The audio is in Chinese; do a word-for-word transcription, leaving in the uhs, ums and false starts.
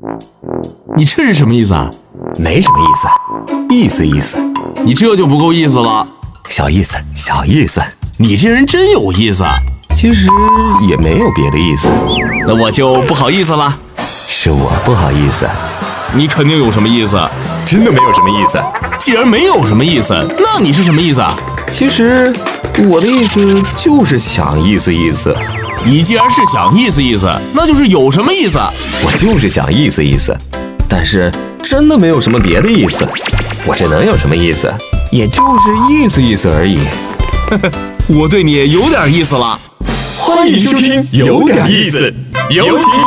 你这是什么意思啊？ 没什么意思，意思意思。 你这就不够意思了。 小意思，小意思。 你这人真有意思。 其实也没有别的意思。 那我就不好意思了。 是我不好意思。 你肯定有什么意思。 真的没有什么意思。 既然没有什么意思，那你是什么意思啊？ 其实我的意思就是想意思意思。 你既然是想意思意思，那就是有什么意思？ 我就是想意思意思，但是真的没有什么别的意思。我这能有什么意思？也就是意思意思而已。 呵呵，我对你有点意思了。 欢迎收听有点意思，有请。